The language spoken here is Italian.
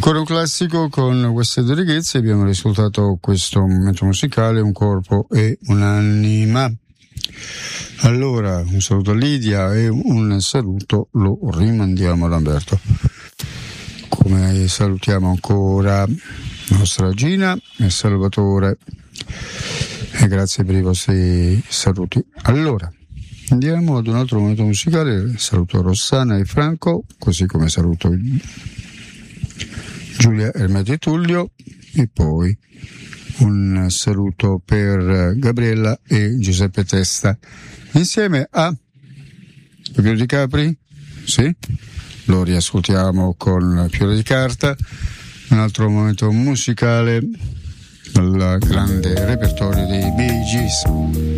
Ancora un classico con West Side Ragazzi. Abbiamo riascoltato questo momento musicale, Un corpo e un'anima. Allora, un saluto a Lidia e un saluto lo rimandiamo ad Lamberto. Come salutiamo ancora la nostra Gina e Salvatore, e grazie per i vostri saluti. Allora, andiamo ad un altro momento musicale. Saluto Rossana e Franco, così come saluto Giulia, Ermeto e Tullio, e poi un saluto per Gabriella e Giuseppe Testa, insieme a Piero di Capri. Sì, lo riascoltiamo con Piero di Carta, un altro momento musicale dal grande repertorio dei Bee Gees.